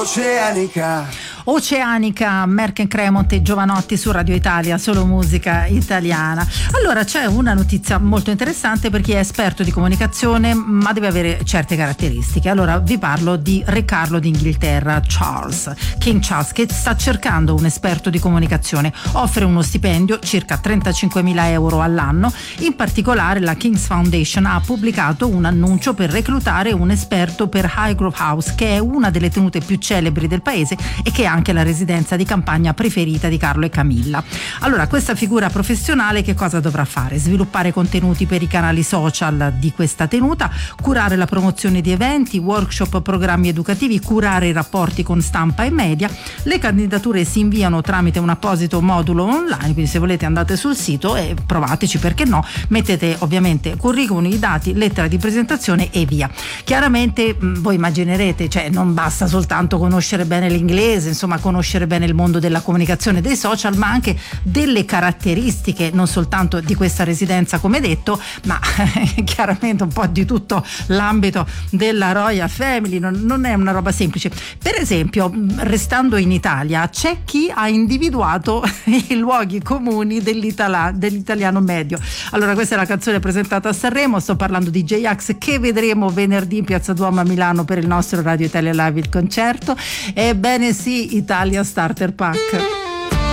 Oceanica, Merck Cremont e Giovanotti su Radio Italia, solo musica italiana. Allora, c'è una notizia molto interessante per chi è esperto di comunicazione, ma deve avere certe caratteristiche. Allora, vi parlo di Re Carlo d'Inghilterra, King Charles, che sta cercando un esperto di comunicazione. Offre uno stipendio, circa 35.000 euro all'anno. In particolare, la King's Foundation ha pubblicato un annuncio per reclutare un esperto per Highgrove House, che è una delle tenute più celebri del paese e che è anche la residenza di campagna preferita di Carlo e Camilla. Allora, questa figura professionale che cosa dovrà fare? Sviluppare contenuti per i canali social di questa tenuta, curare la promozione di eventi, workshop, programmi educativi, curare i rapporti con stampa e media. Le candidature si inviano tramite un apposito modulo online, quindi se volete andate sul sito e provateci, perché no, mettete ovviamente curriculum, i dati, lettera di presentazione e via. Chiaramente voi immaginerete, cioè non basta soltanto conoscere bene l'inglese, insomma conoscere bene il mondo della comunicazione, dei social, ma anche delle caratteristiche non soltanto di questa residenza come detto, ma chiaramente un po' di tutto l'ambito della Royal Family. Non è una roba semplice. Per esempio, restando in Italia, c'è chi ha individuato i luoghi comuni dell'italiano medio. Allora, questa è la canzone presentata a Sanremo, sto parlando di J-Ax, che vedremo venerdì in Piazza Duomo a Milano per il nostro Radio Italia Live, il concerto. Ebbene sì, Italia Starter Pack.